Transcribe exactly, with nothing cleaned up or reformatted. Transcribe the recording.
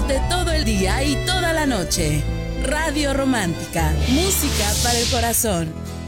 acompañándote todo el día y toda la noche. Radio Romántica, música para el corazón.